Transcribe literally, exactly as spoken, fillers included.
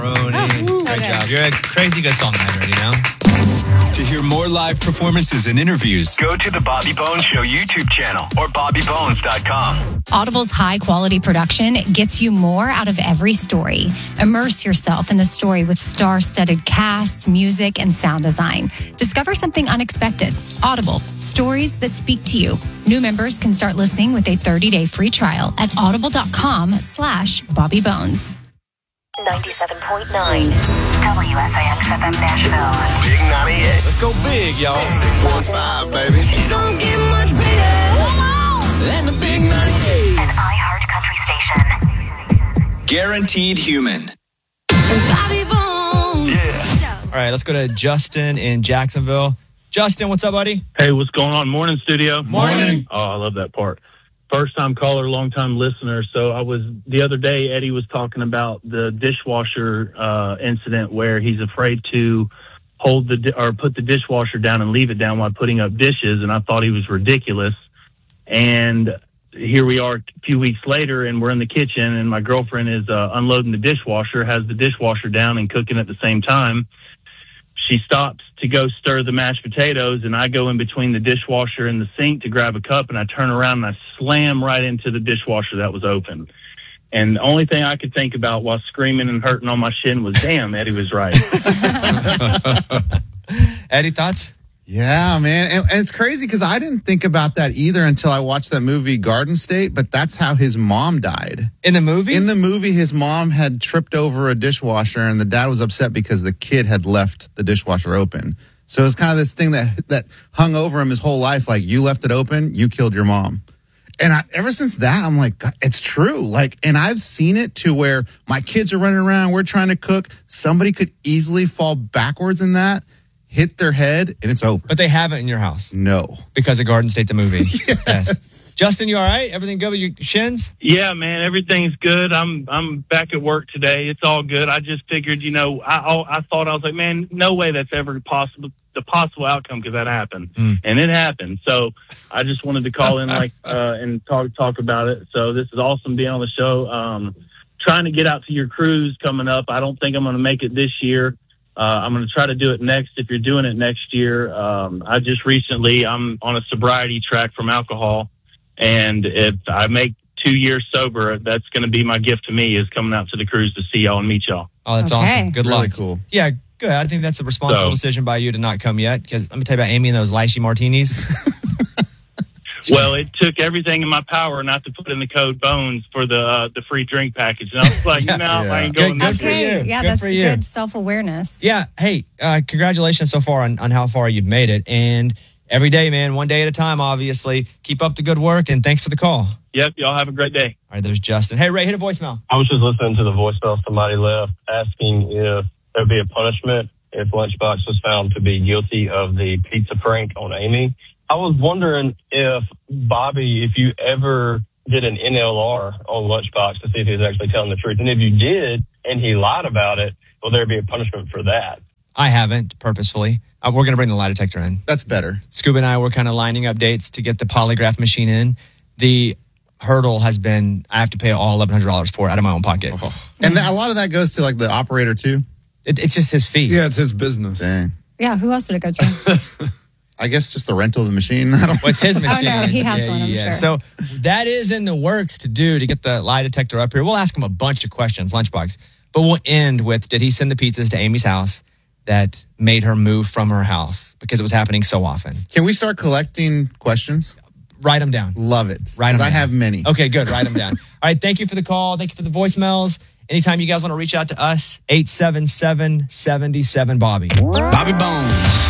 Rooney. So Great good. job. You're a crazy good songwriter, you know? To hear more live performances and interviews, Go to the Bobby Bones Show YouTube channel or bobby bones dot com. Audible's high-quality production gets you more out of every story. Immerse yourself in the story with star-studded casts, music, and sound design. Discover something unexpected. Audible, stories that speak to you. New members can start listening with a thirty-day free trial at audible.com slash Bobby Bones. ninety-seven point nine W S I X F M Nashville. Big ninety-eight. let's go big, y'all. six one five, baby. It don't get much bigger. And the big ninety-eight. An iHeart Country station. Guaranteed Human. Bobby Bones. Yeah. All right, let's go to Justin in Jacksonville. Justin, what's up, buddy? Hey, what's going on? Morning, studio. Morning. Oh, I love that part. First time caller, long time listener. So I was, the other day, Eddie was talking about the dishwasher uh, incident where he's afraid to hold the, di- or put the dishwasher down and leave it down while putting up dishes. And I thought he was ridiculous. And here we are a few weeks later and we're in the kitchen and my girlfriend is uh, unloading the dishwasher, has the dishwasher down and cooking at the same time. She stops to go stir the mashed potatoes, and I go in between the dishwasher and the sink to grab a cup, and I turn around and I slam right into the dishwasher that was open. And the only thing I could think about while screaming and hurting on my shin was, damn, Eddie was right. Eddie, thoughts? Yeah, man. And, and it's crazy because I didn't think about that either until I watched that movie Garden State, but that's how his mom died. In the movie? In the movie, his mom had tripped over a dishwasher and the dad was upset because the kid had left the dishwasher open. So it's kind of this thing that, that hung over him his whole life. Like, you left it open, you killed your mom. And I, ever since that, I'm like, God, it's true. Like, and I've seen it to where my kids are running around, we're trying to cook. Somebody could easily fall backwards in that, hit their head, and it's over. But they have it in your house No. because of Garden State, the movie. Yes. Justin, you all right? Everything good with your shins? Yeah, man, everything's good. I'm I'm back at work today. It's all good. I just figured, you know, I I, I thought I was like, man, no way that's ever possible. The possible outcome could that happen, Mm. and it happened. So I just wanted to call in like uh, and talk talk about it. So this is awesome being on the show. Um, trying to get out to your cruise coming up. I don't think I'm going to make it this year. Uh, I'm going to try to do it next. If you're doing it next year, um, I just recently I'm on a sobriety track from alcohol, and if I make two years sober, that's going to be my gift to me is coming out to the cruise to see y'all and meet y'all. Oh, that's Okay. awesome. Good Really luck. cool. Yeah, good. I think that's a responsible So- decision by you to not come yet. Because let me tell you about Amy and those lychee martinis. Well, it took everything in my power not to put in the code Bones for the uh, the free drink package, and I was like, Yeah. no, Yeah. I ain't going Good- this good for way. you. Okay, yeah, Good that's for you. good self-awareness. Yeah. Hey, uh, congratulations so far on, on how far you've made it. And every day, man, one day at a time, obviously. Keep up the good work, and thanks for the call. All Yep, y'all have a great day. right, there's Justin. Hey, Ray, hit a voicemail. I was just listening to the voicemail somebody left asking if there'd be a punishment if Lunchbox was found to be guilty of the pizza prank on Amy. I was wondering if, Bobby, if you ever did an N L R on Lunchbox to see if he was actually telling the truth. And if you did and he lied about it, will there be a punishment for that? I haven't purposefully. Uh, we're going to bring the lie detector in. That's better. Scuba and I were kind of lining up dates to get the polygraph machine in. The hurdle has been I have to pay all eleven hundred dollars for it out of my own pocket. And th- a lot of that goes to like the operator too. It, it's just his fee. Yeah, it's his business. Dang. Yeah, who else would it go to? I guess just the rental of the machine. I don't Well, it's his machine. no, he has yeah, one, I'm yeah. sure. So that is in the works to do to get the lie detector up here. We'll ask him a bunch of questions, Lunchbox. But we'll end with, did he send the pizzas to Amy's house that made her move from her house because it was happening so often? Can we start collecting questions? Write them down. Love it. Write 'em Because I down. have many. Okay, good. Write them down. All right, thank you for the call. Thank you for the voicemails. Anytime you guys want to reach out to us, eight seven seven, seven seven, Bobby. Bobby Bones.